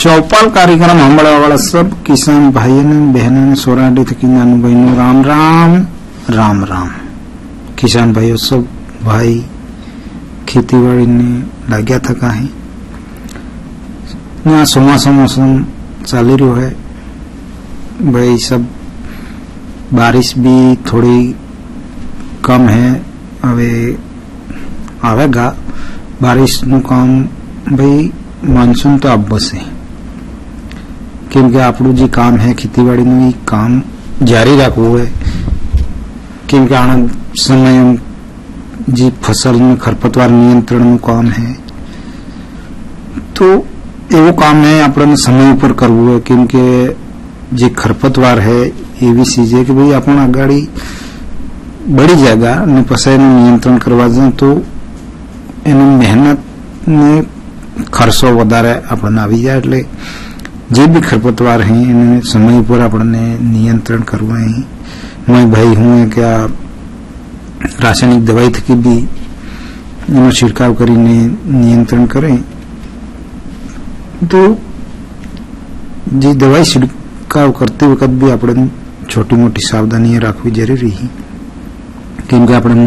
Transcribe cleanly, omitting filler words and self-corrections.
चौपाल कार्यक्रम सांभळवा वाला सब किसान भाई ने बहनों ने सोराडी थकी नानू बहनों राम राम राम राम। किसान भाइयों सब भाई खेतीबाड़ी ने लाग्या थका है। यहाँ चौमासा मौसम चाली रहो है भाई, सब बारिश भी थोड़ी कम है। अवे आवेगा बारिश नु काम भाई मानसून तो अब बस है, क्योंकि आपरू जी काम है खेतीबाड़ी नु काम जारी रखवू है। क्योंकि आना समय जी फसल में खरपतवार नियंत्रण नु काम है, तो एवं काम है अपने समय पर करवू है। क्योंकि जी खरपतवार है एवी चीज है कि भाई अपन आगाड़ी बड़ी जाएगा ने पसे नियंत्रण करवा जाए तो एनु मेहनत ने खर्चो वधारे अपन आवी जाए। એટલે जे भी खरपतवार हैं इन्हें समय पर अपने नियंत्रण करवा है। मैं भाई हूँ क्या रासायनिक दवाई थकी भी इनो छिड़काव करीने नियंत्रण करें, तो जी दवाई छिड़काव करते वक्त भी अपने छोटी मोटी सावधानी रखवी जरूरी है। क्योंकि अपने